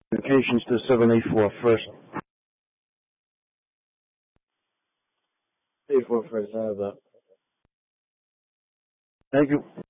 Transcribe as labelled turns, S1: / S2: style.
S1: Communications to 784 first. 84 first, I have that. Thank you.